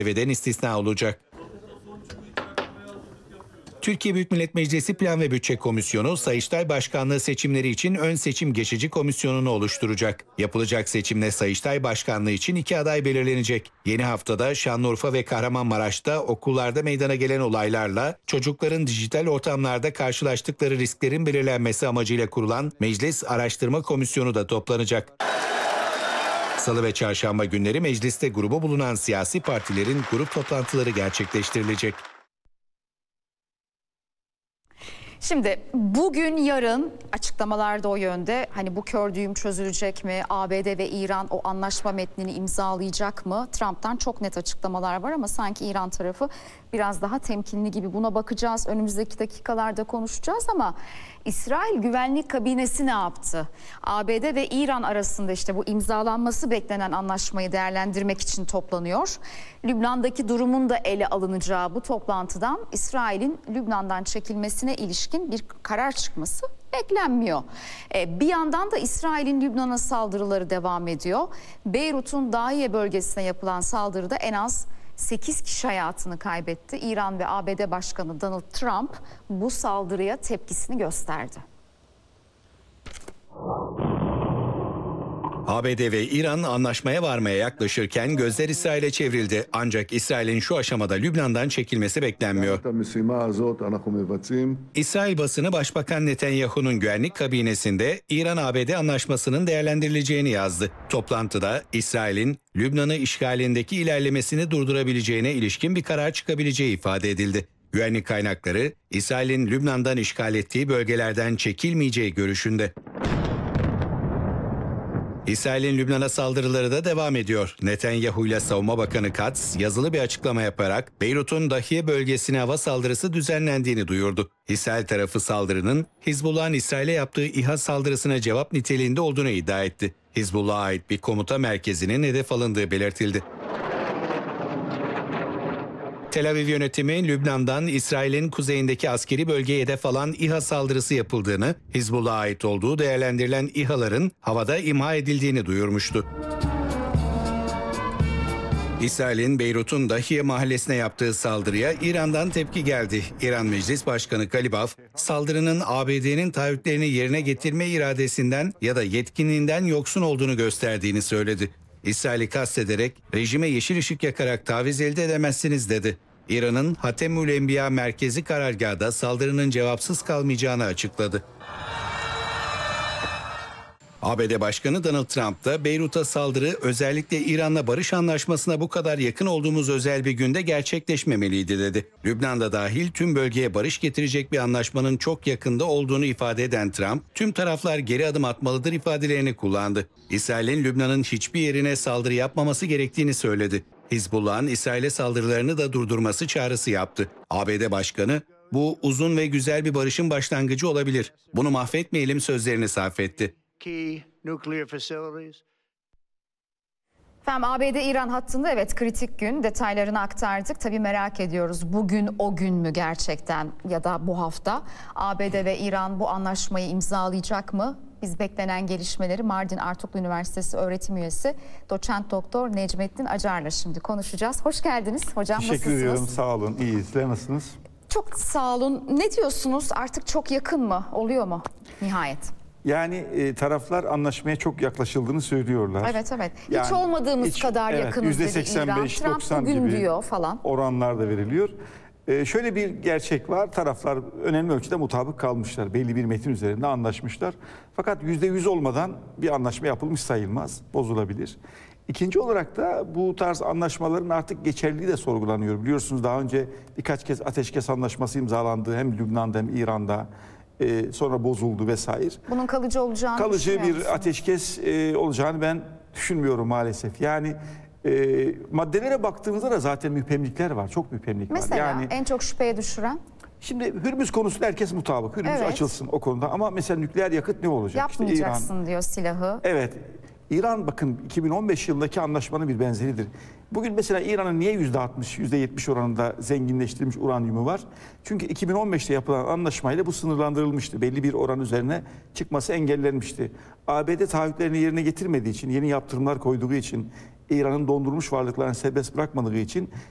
Çerçeveden istisna olacak. Türkiye Büyük Millet Meclisi Plan ve Bütçe Komisyonu, Sayıştay Başkanlığı seçimleri için ön seçim geçici komisyonunu oluşturacak. Yapılacak seçimle Sayıştay Başkanlığı için 2 aday belirlenecek. Yeni haftada Şanlıurfa ve Kahramanmaraş'ta okullarda meydana gelen olaylarla çocukların dijital ortamlarda karşılaştıkları risklerin belirlenmesi amacıyla kurulan Meclis Araştırma Komisyonu da toplanacak. Salı ve çarşamba günleri mecliste grubu bulunan siyasi partilerin grup toplantıları gerçekleştirilecek. Şimdi bugün yarın açıklamalar da o yönde. Hani bu kör düğüm çözülecek mi? ABD ve İran o anlaşma metnini imzalayacak mı? Trump'tan çok net açıklamalar var ama sanki İran tarafı biraz daha temkinli gibi. Buna bakacağız. Önümüzdeki dakikalarda konuşacağız ama İsrail Güvenlik Kabinesi ne yaptı? ABD ve İran arasında işte bu imzalanması beklenen anlaşmayı değerlendirmek için toplanıyor. Lübnan'daki durumun da ele alınacağı bu toplantıdan İsrail'in Lübnan'dan çekilmesine ilişkin bir karar çıkması beklenmiyor. Bir yandan da İsrail'in Lübnan'a saldırıları devam ediyor. Beyrut'un Dahiye bölgesine yapılan saldırıda en az 8 kişi hayatını kaybetti. İran ve ABD Başkanı Donald Trump bu saldırıya tepkisini gösterdi. ABD ve İran anlaşmaya varmaya yaklaşırken gözler İsrail'e çevrildi. Ancak İsrail'in şu aşamada Lübnan'dan çekilmesi beklenmiyor. İsrail basını Başbakan Netanyahu'nun güvenlik kabinesinde İran-ABD anlaşmasının değerlendirileceğini yazdı. Toplantıda İsrail'in Lübnan'ı işgalindeki ilerlemesini durdurabileceğine ilişkin bir karar çıkabileceği ifade edildi. Güvenlik kaynakları İsrail'in Lübnan'dan işgal ettiği bölgelerden çekilmeyeceği görüşünde. İsrail'in Lübnan'a saldırıları da devam ediyor. Netanyahu ile Savunma Bakanı Katz yazılı bir açıklama yaparak Beyrut'un Dahiye bölgesine hava saldırısı düzenlendiğini duyurdu. İsrail tarafı saldırının Hizbullah'ın İsrail'e yaptığı İHA saldırısına cevap niteliğinde olduğunu iddia etti. Hizbullah'a ait bir komuta merkezinin hedef alındığı belirtildi. Tel Aviv yönetimi Lübnan'dan İsrail'in kuzeyindeki askeri bölgeye hedef alan İHA saldırısı yapıldığını, Hizbullah'a ait olduğu değerlendirilen İHA'ların havada imha edildiğini duyurmuştu. İsrail'in Beyrut'un Dahiye mahallesine yaptığı saldırıya İran'dan tepki geldi. İran Meclis Başkanı Galibaf, saldırının ABD'nin taahhütlerini yerine getirme iradesinden ya da yetkinliğinden yoksun olduğunu gösterdiğini söyledi. İsrail'i kastederek rejime yeşil ışık yakarak taviz elde edemezsiniz dedi. İran'ın Hatemül Enbiya merkezi karargahında saldırının cevapsız kalmayacağını açıkladı. ABD Başkanı Donald Trump da Beyrut'a saldırı özellikle İran'la barış anlaşmasına bu kadar yakın olduğumuz özel bir günde gerçekleşmemeliydi dedi. Lübnan'da dahil tüm bölgeye barış getirecek bir anlaşmanın çok yakında olduğunu ifade eden Trump, tüm taraflar geri adım atmalıdır ifadelerini kullandı. İsrail'in Lübnan'ın hiçbir yerine saldırı yapmaması gerektiğini söyledi. Hizbullah'ın İsrail'e saldırılarını da durdurması çağrısı yaptı. ABD Başkanı, bu uzun ve güzel bir barışın başlangıcı olabilir. Bunu mahvetmeyelim sözlerini sarf etti. Efendim ABD-İran hattında evet kritik gün, detaylarını aktardık. Tabii merak ediyoruz bugün o gün mü gerçekten ya da bu hafta ABD ve İran bu anlaşmayı imzalayacak mı? Biz beklenen gelişmeleri Mardin Artuklu Üniversitesi öğretim üyesi doçent doktor Necmettin Acar'la şimdi konuşacağız. Hoş geldiniz hocam. Teşekkür nasılsınız? ediyorum, sağ olun. İyi, sizler nasılsınız? Çok sağ olun. Ne diyorsunuz? Artık çok yakın mı? Oluyor mu nihayet? Yani taraflar anlaşmaya çok yaklaşıldığını söylüyorlar. Evet. Yani hiç olmadığımız kadar yakınız dedi İran. Trump bugün gibi diyor falan. Oranlar da veriliyor. Şöyle bir gerçek var. Taraflar önemli ölçüde mutabık kalmışlar. Belli bir metin üzerinde anlaşmışlar. Fakat %100 olmadan bir anlaşma yapılmış sayılmaz. Bozulabilir. İkinci olarak da bu tarz anlaşmaların artık geçerliliği de sorgulanıyor. Biliyorsunuz daha önce birkaç kez ateşkes anlaşması imzalandı. Hem Lübnan'da hem İran'da. Sonra bozuldu vesaire. Bunun kalıcı olacağını Kalıcı bir ateşkes olacağını ben düşünmüyorum maalesef. Yani maddelere baktığımızda da zaten müphemlikler var. Çok müphemlik var. Mesela Yani en çok şüpheye düşüren? Şimdi Hürmüz konusunda herkes mutabık. Hürmüz Evet. açılsın o konuda. Ama mesela nükleer yakıt ne olacak? Yapmayacaksın İran, diyor silahı. evet. İran bakın 2015 yılındaki anlaşmanın bir benzeridir. Bugün mesela İran'ın niye %60, %70 oranında zenginleştirilmiş uranyumu var? Çünkü 2015'te yapılan anlaşmayla bu sınırlandırılmıştı. Belli bir oran üzerine çıkması engellenmişti. ABD taahhütlerini yerine getirmediği için, yeni yaptırımlar koyduğu için, İran'ın dondurmuş varlıklarını serbest bırakmadığı için